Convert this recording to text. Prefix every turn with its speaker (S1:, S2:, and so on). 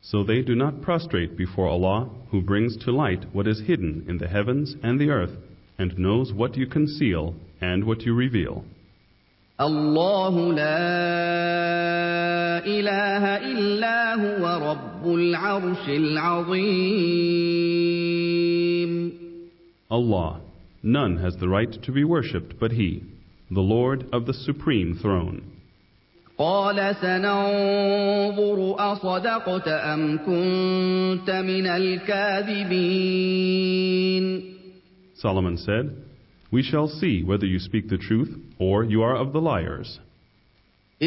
S1: So they do not prostrate before Allah, who brings to light what is hidden in the heavens and the earth, and knows what you conceal and what you reveal.
S2: الله لا إله إلا هو رب العرش العظيم.
S1: Allah, none has the right to be worshipped but He, the Lord of the Supreme Throne.
S2: قال سننظر أصدقت أم كنت من الكاذبين.
S1: Solomon said, "We shall see whether you speak the truth or you are of the liars."